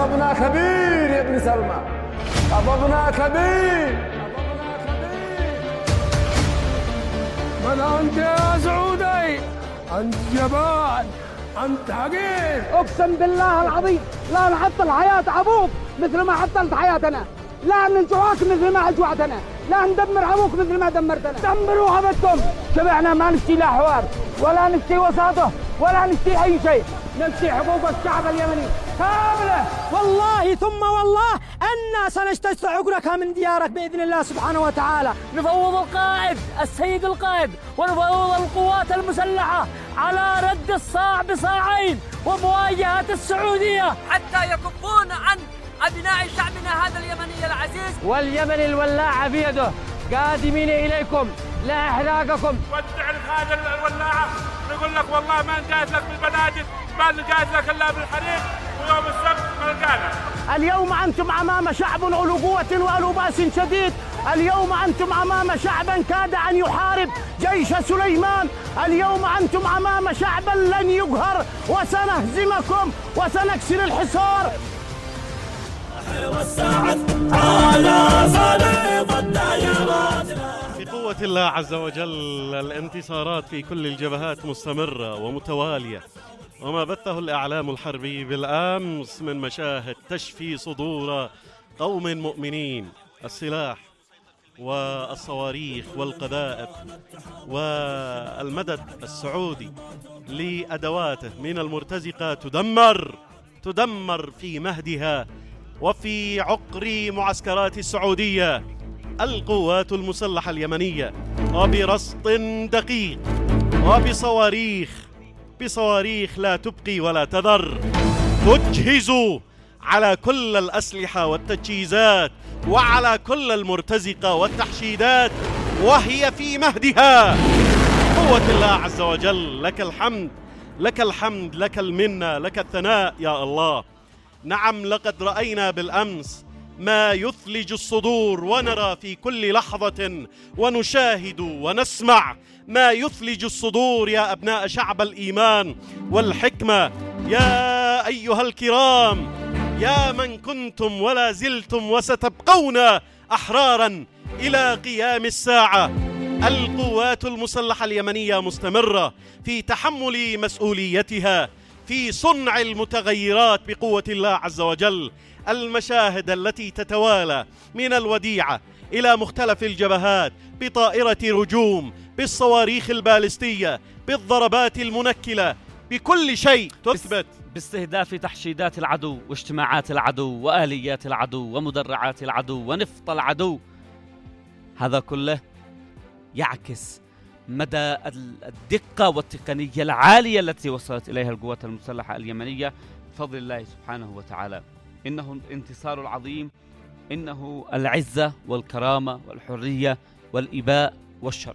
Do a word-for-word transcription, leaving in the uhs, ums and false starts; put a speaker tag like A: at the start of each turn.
A: غضبنا كبير يا ابن سلمى، غضبنا كبير، غضبنا كبير.
B: من أنت يا سعودي؟ أنت جبان، أنت حقير.
C: أقسم بالله العظيم لا نحطل حياة أبوك مثل ما حطلت حياتنا، لا ننجوعك مثل ما أجوعتنا، لا ندمر أبوك مثل ما دمرتنا. دمروا هبتكم. شبعنا ما نشتي لا حوار ولا نشتي وساطة ولا نشتي أي شيء، نشتي حقوق الشعب اليمني كاملة.
D: والله ثم والله أنا سنستخرجك من ديارك بإذن الله سبحانه وتعالى.
E: نفوض القائد السيد القائد ونفوض القوات المسلحة على رد الصاع بصاعين ومواجهة السعودية
F: حتى يكفون عن أبناء شعبنا هذا اليمني العزيز.
C: واليمن الولاعة بيده، قادمين إليكم لا إحراقكم.
G: وتعرف هذا الولاعة نقول لك والله ما نجاز لك بالبنادق، ما نجاز لك إلا بالحريق، ويوم السبت ملقانا.
D: اليوم أنتم أمام شعب علو قوة وعلو بأس شديد، اليوم أنتم أمام شعبا كاد أن يحارب جيش سليمان، اليوم أنتم أمام شعبا لن يقهر، وسنهزمكم وسنكسر الحصار.
H: بقوة الله عز وجل الانتصارات في كل الجبهات مستمرة ومتوالية، وما بثه الإعلام الحربي بالأمس من مشاهد تشفي صدور قوم مؤمنين. السلاح والصواريخ والقذائف والمدد السعودي لأدواته من المرتزقة تدمر تدمر في مهدها وفي عقر معسكرات السعودية القوات المسلحة اليمنية، وبرصد دقيق وبصواريخ بصواريخ لا تبقي ولا تذر، تجهز على كل الأسلحة والتجهيزات وعلى كل المرتزقة والتحشيدات وهي في مهدها. قوة الله عز وجل، لك الحمد، لك الحمد، لك المنة، لك الثناء يا الله. نعم، لقد رأينا بالأمس ما يثلج الصدور، ونرى في كل لحظة ونشاهد ونسمع ما يثلج الصدور يا أبناء شعب الإيمان والحكمة. يا أيها الكرام، يا من كنتم ولا زلتم وستبقون أحرارا إلى قيام الساعة، القوات المسلحة اليمنية مستمرة في تحمل مسؤوليتها في صنع المتغيرات بقوة الله عز وجل. المشاهد التي تتوالى من الوديعة إلى مختلف الجبهات بطائرة رجوم، بالصواريخ البالستية، بالضربات المنكلة، بكل شيء تثبت
I: باستهداف تحشيدات العدو واجتماعات العدو وآليات العدو ومدرعات العدو ونفط العدو. هذا كله يعكس مدى الدقة والتقنية العالية التي وصلت إليها القوات المسلحة اليمنية بفضل الله سبحانه وتعالى. إنه الانتصار العظيم، إنه العزة والكرامة والحرية والإباء والشرف.